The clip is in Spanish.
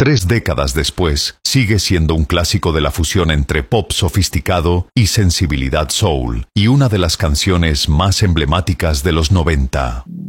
3 décadas después, sigue siendo un clásico de la fusión entre pop sofisticado y sensibilidad soul, y una de las canciones más emblemáticas de los 90.